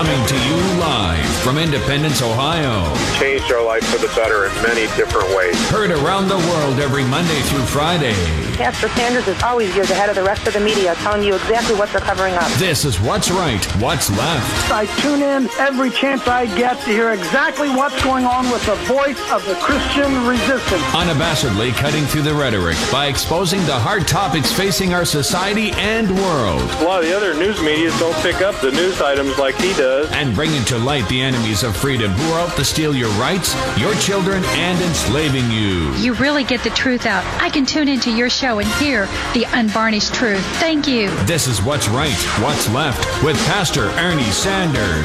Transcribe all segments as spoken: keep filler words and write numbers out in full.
Coming to you live from Independence, Ohio. Changed our life for the better in many different ways. Heard around the world every Monday through Friday. Pastor Sanders is always years ahead of the rest of the media, telling you exactly what they're covering up. This is What's Right, What's Left. I tune in every chance I get to hear exactly what's going on with the voice of the Christian resistance. Unabashedly cutting through the rhetoric by exposing the hard topics facing our society and world. A lot of the other news media don't pick up the news items like he does. And bringing to light the enemies of freedom who are out to steal your rights, your children, and enslaving you. You really get the truth out. I can tune into your show and hear the unvarnished truth. Thank you. This is What's Right, What's Left with Pastor Ernie Sanders.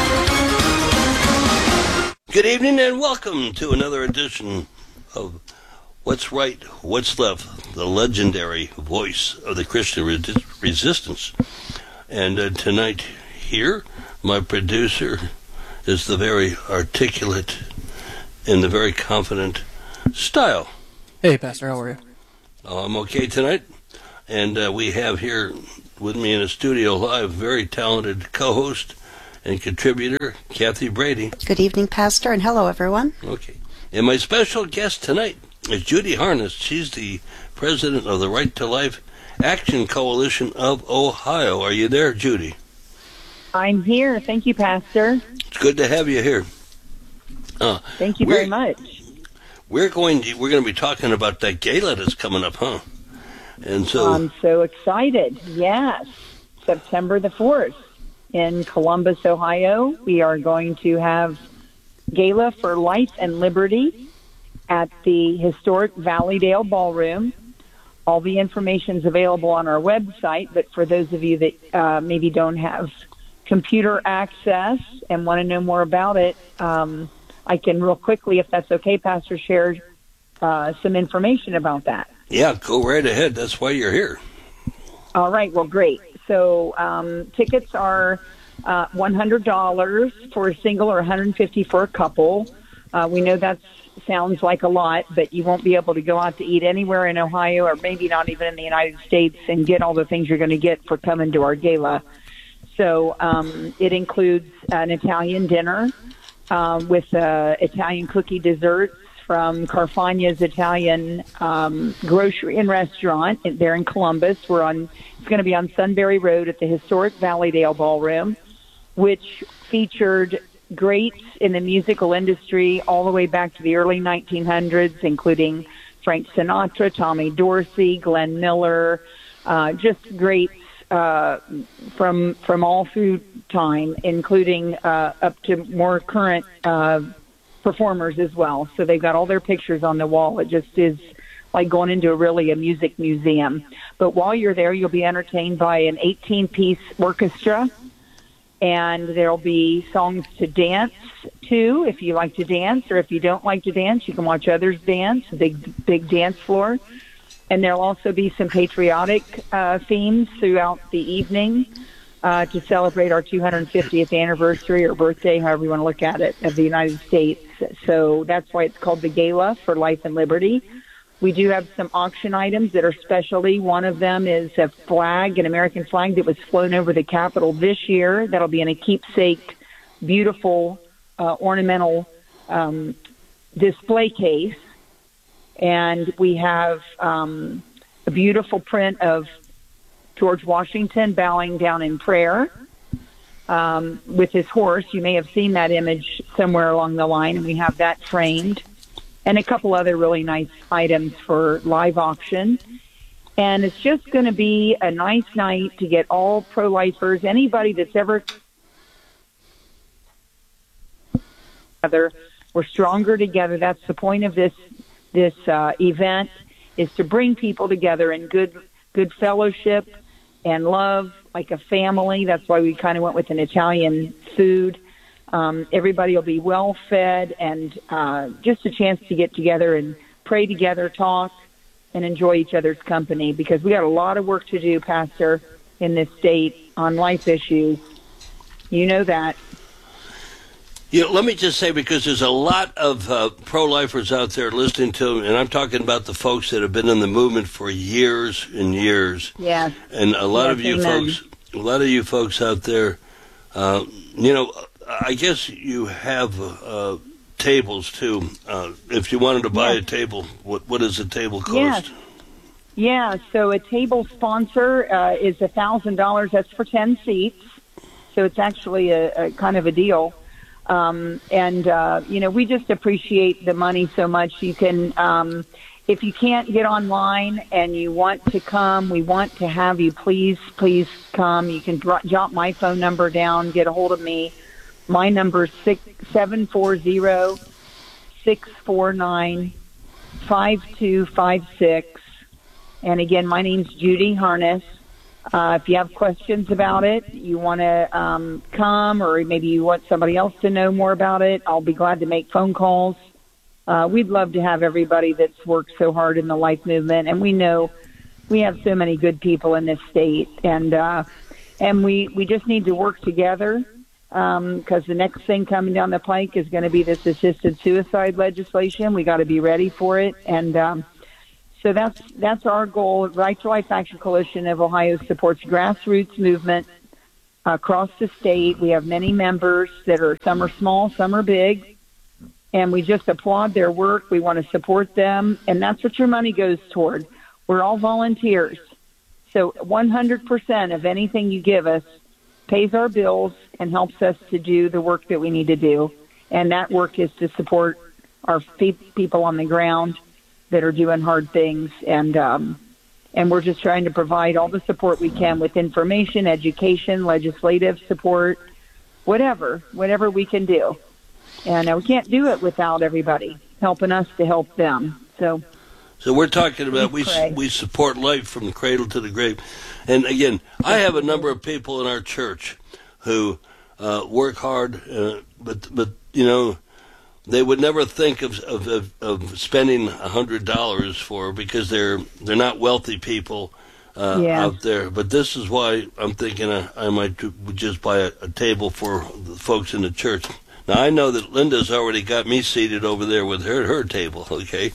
Good evening and welcome to another edition of What's Right, What's Left, the legendary voice of the Christian re- resistance. And uh, tonight here, my producer is the very articulate and the very confident Style. Hey, Pastor, how are you? Oh, I'm okay tonight. And uh, we have here with me in the studio live very talented co-host and contributor, Kathy Brady. Good evening, Pastor, and hello, everyone. Okay. And my special guest tonight is Judy Harness. She's the president of the Right to Life Action Coalition of Ohio. Are you there, Judy? I'm here. Thank you, Pastor. It's good to have you here. Uh, Thank you very much. We're going to we're going to be talking about that gala that's coming up, huh? And so I'm so excited. Yes, September the fourth in Columbus, Ohio. We are going to have Gala for Life and Liberty at the historic Valleydale Ballroom. All the information is available on our website, but for those of you that uh, maybe don't have computer access and want to know more about it, um, I can real quickly, if that's okay, Pastor, share uh, some information about that. Yeah, go right ahead. That's why you're here. All right. Well, great. So um, tickets are uh, one hundred dollars for a single or one hundred fifty dollars for a couple. Uh, we know that sounds like a lot, but you won't be able to go out to eat anywhere in Ohio or maybe not even in the United States and get all the things you're going to get for coming to our gala. So um, it includes an Italian dinner um, with uh, Italian cookie desserts from Carfagna's Italian um, grocery and restaurant there in Columbus. We're on. It's going to be on Sunbury Road at the historic Valleydale Ballroom, which featured greats in the musical industry all the way back to the early nineteen hundreds, including Frank Sinatra, Tommy Dorsey, Glenn Miller, uh, just greats uh, from from all through time, including uh, up to more current uh, performers as well. So they've got all their pictures on the wall. It just is like going into a really a music museum. But while you're there, you'll be entertained by an eighteen-piece orchestra, and there'll be songs to dance to if you like to dance, or if you don't like to dance, you can watch others dance, a big, big dance floor. And there'll also be some patriotic uh, themes throughout the evening uh, to celebrate our two hundred fiftieth anniversary or birthday, however you want to look at it, of the United States. So that's why it's called the Gala for Life and Liberty. We do have some auction items that are specialty. One of them is a flag, an American flag that was flown over the Capitol this year. That'll be in a keepsake, beautiful, uh, ornamental um, display case. And we have um, a beautiful print of George Washington bowing down in prayer um, with his horse. You may have seen that image somewhere along the line, and we have that framed. And a couple other really nice items for live auction. And it's just going to be a nice night to get all pro-lifers, anybody that's ever together. We're stronger together. That's the point of this this uh, event, is to bring people together in good good fellowship and love, like a family. That's why we kind of went with an Italian food. Um, everybody will be well fed, and uh, just a chance to get together and pray together, talk, and enjoy each other's company, because we got a lot of work to do, Pastor, in this state on life issues. You know that. You know, let me just say, because there's a lot of uh, pro-lifers out there listening to them, and I'm talking about the folks that have been in the movement for years and years. Yeah. And a lot yes, of you amen. folks, a lot of you folks out there, Uh, you know, I guess you have uh, tables too. Uh, if you wanted to buy yes. a table, what what does a table cost? Yes. Yeah, so a table sponsor uh, is a thousand dollars. That's for ten seats, so it's actually a, a kind of a deal. Um, and uh, you know, we just appreciate the money so much. You can, um, if you can't get online and you want to come, we want to have you. Please, please come. You can drop, jot my phone number down. Get a hold of me. My number is six seven four zero six four nine five two five six. And again, my name's Judy Harness. Uh, if you have questions about it, you want to um, come, or maybe you want somebody else to know more about it, I'll be glad to make phone calls. Uh, we'd love to have everybody that's worked so hard in the life movement, and we know we have so many good people in this state, and uh, and we, we just need to work together, because um, the next thing coming down the pike is going to be this assisted suicide legislation. We got to be ready for it, and um, So that's that's our goal. Right to Life Action Coalition of Ohio supports grassroots movement across the state. We have many members that are, some are small, some are big, and we just applaud their work. We want to support them, and that's what your money goes toward. We're all volunteers. So one hundred percent of anything you give us pays our bills and helps us to do the work that we need to do, and that work is to support our people on the ground that are doing hard things, and um, and we're just trying to provide all the support we can with information, education, legislative support, whatever, whatever we can do. And uh, we can't do it without everybody helping us to help them. So, so we're talking about we we, we support life from the cradle to the grave. And again, I have a number of people in our church who uh, work hard, uh, but but you know, they would never think of of, of, of spending a hundred dollars for, because they're they're not wealthy people uh, yeah. out there. But this is why I'm thinking I, I might just buy a, a table for the folks in the church. Now I know that Linda's already got me seated over there with her her table. Okay.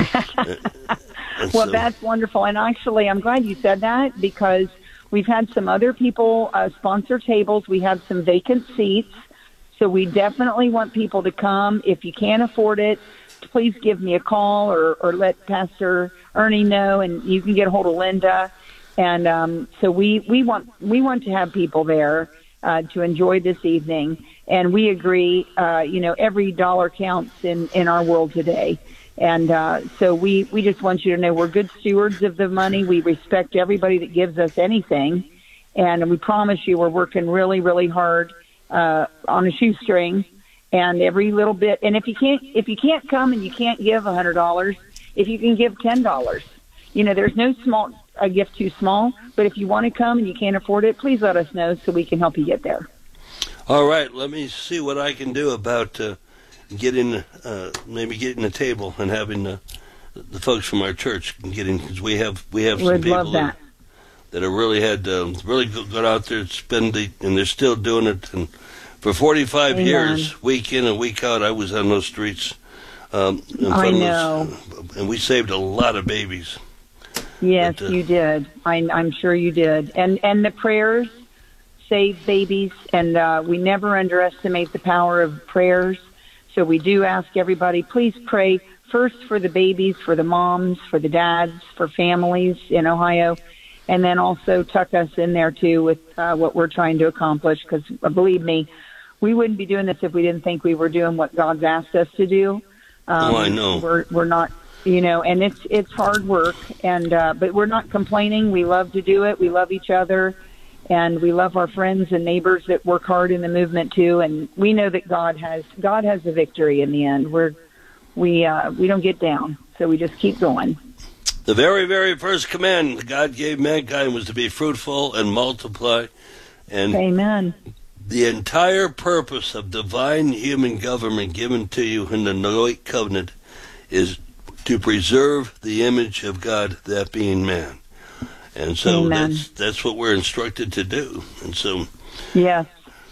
Well, so, that's wonderful, and actually, I'm glad you said that, because we've had some other people uh, sponsor tables. We have some vacant seats. So we definitely want people to come. If you can't afford it, please give me a call, or, or let Pastor Ernie know, and you can get a hold of Linda. And um, so we, we want we want to have people there uh, to enjoy this evening. And we agree, uh, you know, every dollar counts in, in our world today. And uh, so we, we just want you to know we're good stewards of the money. We respect everybody that gives us anything. And we promise you we're working really, really hard Uh, on a shoestring, and every little bit. And if you can't, if you can't come and you can't give a hundred dollars, if you can give ten dollars, you know, there's no small a gift too small. But if you want to come and you can't afford it, please let us know so we can help you get there. All right, let me see what I can do about uh, getting uh, maybe getting a table and having uh, the folks from our church getting, because we have we have some We'd people love that. that have really had um, really got out there, spend the, and they're still doing it. And for forty-five Amen. years, week in and week out, I was on those streets. Um, in I front know. of us, and we saved a lot of babies. Yes, but, uh, you did. I, I'm sure you did. And and the prayers save babies, and uh, we never underestimate the power of prayers. So we do ask everybody, please pray first for the babies, for the moms, for the dads, for families in Ohio. And then also tuck us in there, too, with uh, what we're trying to accomplish. Because uh, believe me, we wouldn't be doing this if we didn't think we were doing what God's asked us to do. Um, oh, I know. We're, we're not, you know, and it's it's hard work. and uh, But we're not complaining. We love to do it. We love each other. And we love our friends and neighbors that work hard in the movement, too. And we know that God has God has the victory in the end. We're, we, uh, we don't get down. So we just keep going. The very, very first command God gave mankind was to be fruitful and multiply. And Amen. The entire purpose of divine human government given to you in the Noahic covenant is to preserve the image of God, that being man. And so Amen. that's that's what we're instructed to do. And so yes,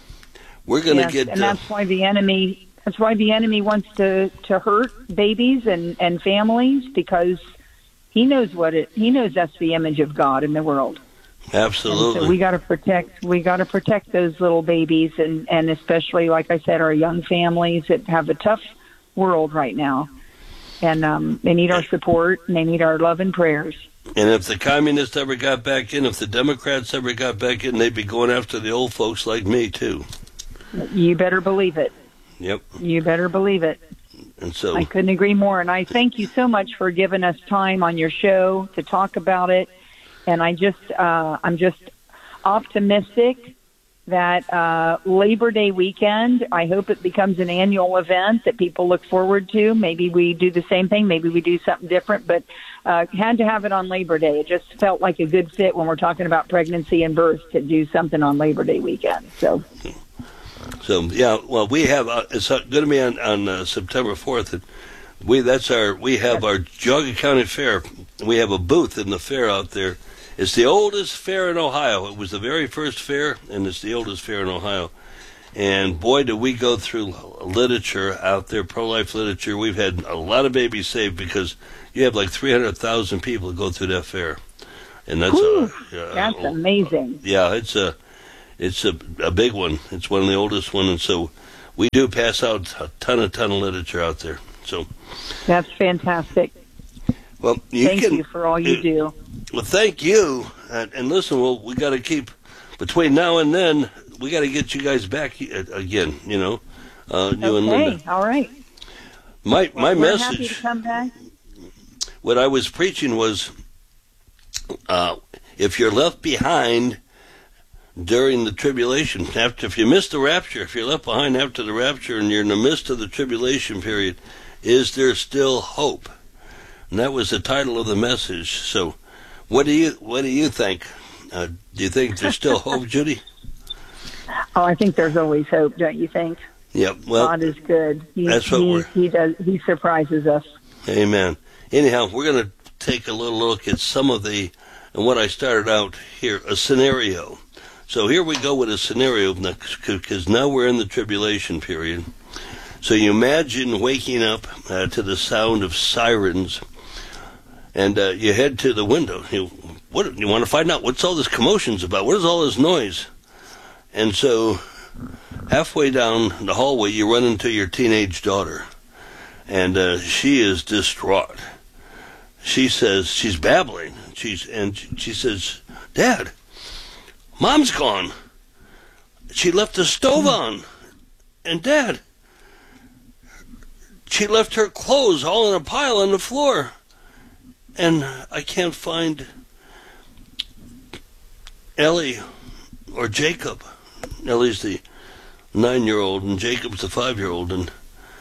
we're going to yes. get... And uh, that's why the enemy, that's why the enemy wants to, to hurt babies and, and families, because he knows what it. He knows that's the image of God in the world. Absolutely. And so we got to protect. We got to protect those little babies, and and especially, like I said, our young families that have a tough world right now, and um, they need our support and they need our love and prayers. And if the communists ever got back in, if the Democrats ever got back in, they'd be going after the old folks like me too. You better believe it. Yep. You better believe it. And so I couldn't agree more. And I thank you so much for giving us time on your show to talk about it. And I just, uh, I'm just optimistic that uh, Labor Day weekend, I hope it becomes an annual event that people look forward to. Maybe we do the same thing. Maybe we do something different. But uh, had to have it on Labor Day. It just felt like a good fit when we're talking about pregnancy and birth to do something on Labor Day weekend. So. So yeah, well, we have uh, it's going to be on on uh, September fourth. And we that's our we have our Geauga County Fair. We have a booth in the fair out there. It's the oldest fair in Ohio. It was the very first fair, and it's the oldest fair in Ohio. And boy, did we go through literature out there, pro-life literature. We've had a lot of babies saved because you have like three hundred thousand people go through that fair, and that's Whew, a, uh, that's amazing. Yeah, it's a. It's a, a big one. It's one of the oldest ones, and so we do pass out a ton, a ton of literature out there. So that's fantastic. Well, you thank can, you for all you uh, do. Well, thank you, and, and listen. Well, we got to keep between now and then. We got to get you guys back again. You know, uh, you okay, and Linda. All right. My my We're message. Happy to come back. What I was preaching was, uh, if you're left behind during the tribulation, after if you miss the rapture, if you're left behind after the rapture and you're in the midst of the tribulation period, is there still hope? And that was the title of the message. So, what do you what do you think? Uh, do you think there's still hope, Judy? Oh, I think there's always hope, don't you think? Yep. Well, God is good. He, that's what he, we're. He does. He surprises us. Amen. Anyhow, we're going to take a little look at some of the and what I started out here, a scenario. So here we go with a scenario, because now we're in the tribulation period. So you imagine waking up uh, to the sound of sirens, and uh, you head to the window. You, what, you want to find out what's all this commotion's about? What is all this noise? And so halfway down the hallway, you run into your teenage daughter, and uh, she is distraught. She says, she's babbling, she's and she says, "Dad, Mom's gone. She left the stove on. And Dad, she left her clothes all in a pile on the floor. And I can't find Ellie or Jacob." Ellie's the nine-year-old and Jacob's the five-year-old. And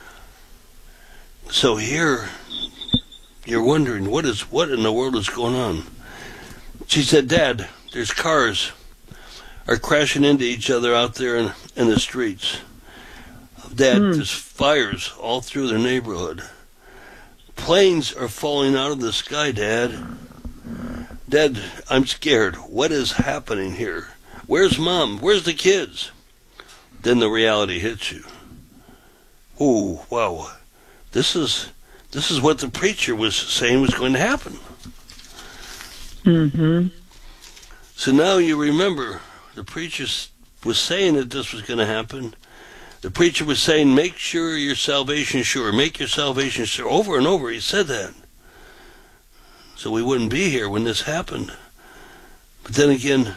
so here you're wondering, what is what in the world is going on? She said, "Dad, there's cars are crashing into each other out there in, in the streets. Dad, mm. there's fires all through their neighborhood. Planes are falling out of the sky, Dad. Dad, I'm scared. What is happening here? Where's Mom? Where's the kids?" Then the reality hits you. Oh, wow. This is this is what the preacher was saying was going to happen. Mm-hmm. So now you remember, the preacher was saying that this was going to happen. The preacher was saying, make sure your salvation sure. Make your salvation sure. Over and over he said that. So we wouldn't be here when this happened. But then again,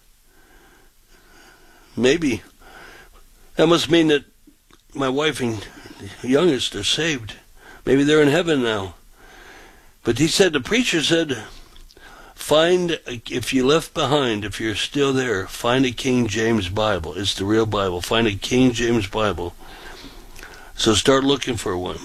maybe that must mean that my wife and youngest are saved. Maybe they're in heaven now. But he said, the preacher said, find, if you left behind, if you're still there, find a King James Bible. It's the real Bible. Find a King James Bible. So start looking for one.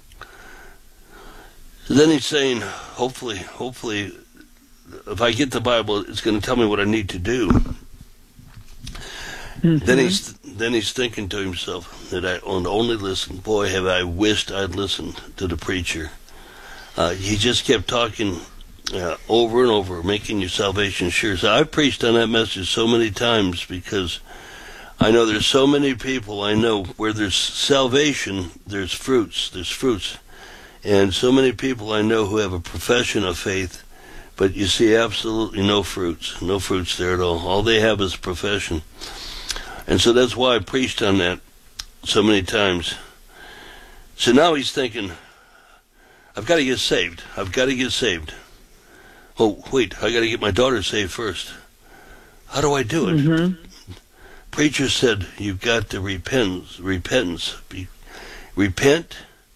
So then he's saying, hopefully, hopefully, if I get the Bible, it's going to tell me what I need to do. Mm-hmm. Then he's then he's thinking to himself that I only listened. Boy, have I wished I'd listened to the preacher. Uh, he just kept talking uh, over and over, making your salvation sure. So I've preached on that message so many times because I know there's so many people I know where there's salvation, there's fruits, there's fruits. And so many people I know who have a profession of faith, But you see absolutely no fruits, no fruits there at all. All they have is profession. And so that's why I preached on that so many times. So now he's thinking, I've got to get saved. I've got to get saved. Oh, wait, I got to get my daughter saved first. How do I do it? Mm-hmm. Preacher said, you've got to repent, repentance. Be, repent,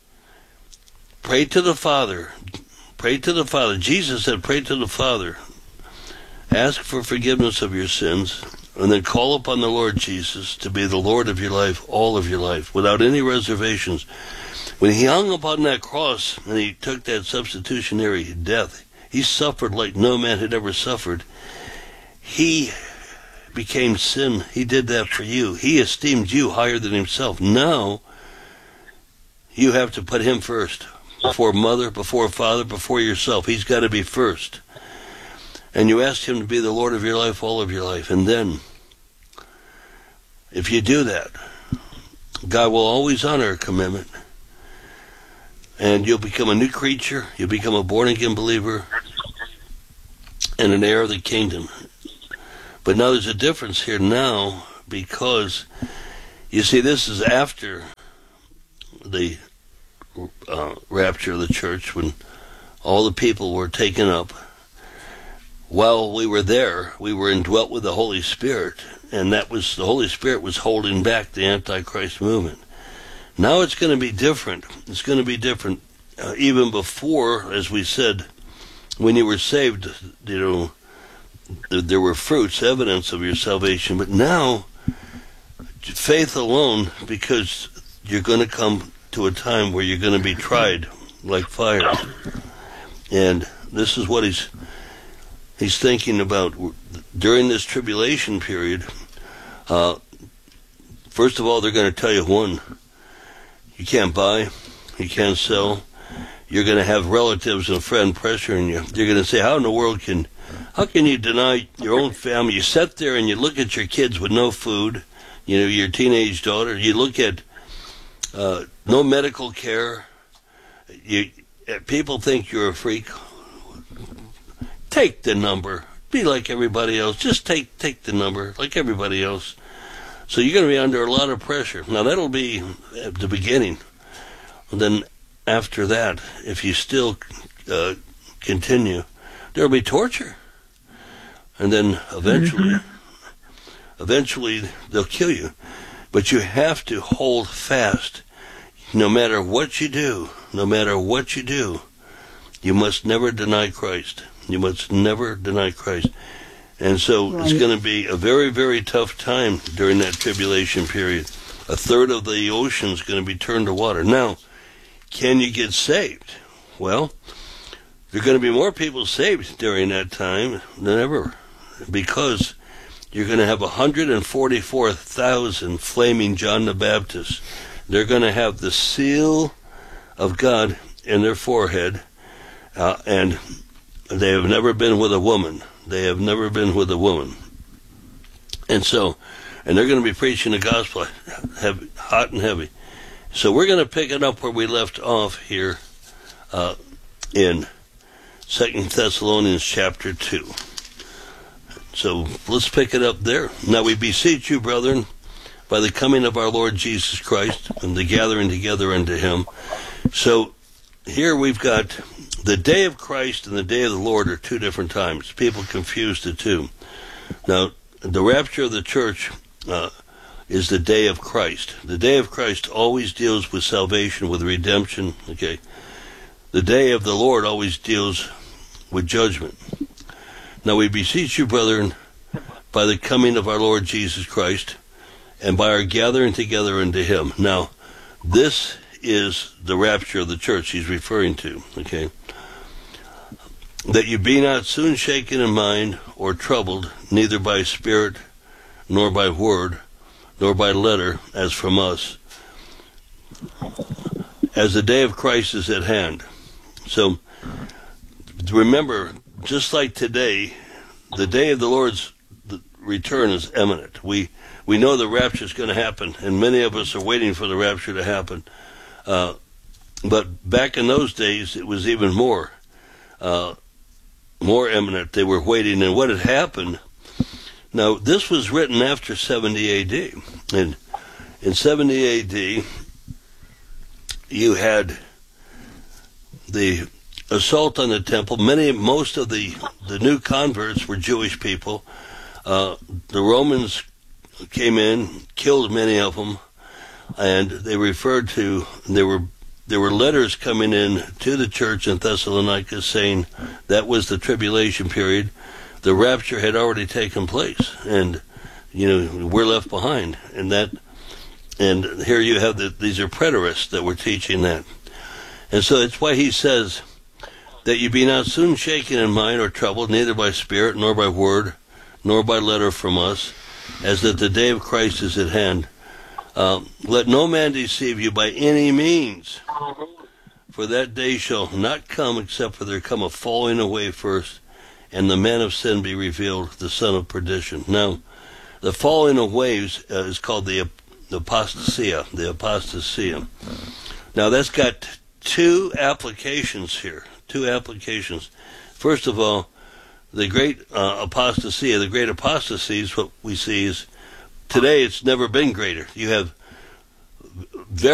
pray to the Father. Pray to the Father. Jesus said, pray to the Father. Ask for forgiveness of your sins, and then call upon the Lord Jesus to be the Lord of your life, all of your life, without any reservations. When he hung upon that cross and he took that substitutionary death, he suffered like no man had ever suffered. He became sin. He did that for you. He esteemed you higher than himself. Now, you have to put him first. Before mother, before father, before yourself. He's got to be first. And you ask him to be the Lord of your life, all of your life. And then, if you do that, God will always honor a commitment. And you'll become a new creature. You'll become a born-again believer and an heir of the kingdom. But now there's a difference here now, because, you see, this is after the Uh, rapture of the church, when all the people were taken up. While we were there, we were indwelt with the Holy Spirit, and that was the Holy Spirit was holding back the Antichrist movement. Now it's going to be different. It's going to be different. Uh, even before, as we said, when you were saved, you know, th- there were fruits, evidence of your salvation. But now, faith alone, because you're going to come to a time where you're going to be tried like fire. And this is what he's he's thinking about during this tribulation period. Uh, first of all, they're going to tell you, one, you can't buy, you can't sell. You're going to have relatives and friends pressuring you. They're going to say, how in the world can, how can you deny your own family? You sit there and you look at your kids with no food, you know, your teenage daughter. You look at Uh, no medical care. You, people think you're a freak. Take the number. Be like everybody else. Just take take the number like everybody else. So you're going to be under a lot of pressure. Now that'll be at the beginning. And then after that, if you still uh, continue, there'll be torture. And then eventually, mm-hmm. eventually they'll kill you. But you have to hold fast. No matter what you do, no matter what you do, you must never deny Christ. You must never deny Christ. And so right. It's going to be a very, very tough time during that tribulation period. A third of the ocean is going to be turned to water. Now, can you get saved? Well, there are going to be more people saved during that time than ever, because you're going to have one hundred forty-four thousand flaming John the Baptist. They're going to have the seal of God in their forehead, uh, and they have never been with a woman. They have never been with a woman. And so, and they're going to be preaching the gospel heavy, hot and heavy. So we're going to pick it up where we left off here uh, in Second Thessalonians chapter two. So let's pick it up there. Now we beseech you, brethren, by the coming of our Lord Jesus Christ and the gathering together unto him. So here we've got the day of Christ and the day of the Lord are two different times. People confuse the two. Now, the rapture of the church uh, is the day of Christ. The day of Christ always deals with salvation, with redemption. Okay. The day of the Lord always deals with judgment. Now we beseech you, brethren, by the coming of our Lord Jesus Christ, and by our gathering together unto him. Now, this is the rapture of the church he's referring to, okay? That you be not soon shaken in mind or troubled, neither by spirit, nor by word, nor by letter, as from us, as the day of Christ is at hand. So, remember, just like today, the day of the Lord's return is imminent. We we know the rapture is going to happen, and many of us are waiting for the rapture to happen. Uh, but back in those days, it was even more. Uh, more imminent. They were waiting, and what had happened. Now, this was written after seventy A D. And in seventy A D, you had the assault on the temple. Many, most of the, the new converts were Jewish people. Uh, the Romans came in, killed many of them, and they referred to, there were there were letters coming in to the church in Thessalonica saying that was the tribulation period. The rapture had already taken place, and you know we're left behind. And that, and here you have the, these are preterists that were teaching that, and so it's why he says that you be not soon shaken in mind or troubled, neither by spirit nor by word, nor by letter from us, as that the day of Christ is at hand. Uh, let no man deceive you by any means, for that day shall not come except for there come a falling away first, and the man of sin be revealed, the son of perdition. Now, the falling away is, uh, is called the, the apostasia, the apostasia. Now, that's got two applications here, two applications. First of all, the great uh, apostasia, the great apostasy is what we see is, today it's never been greater. You have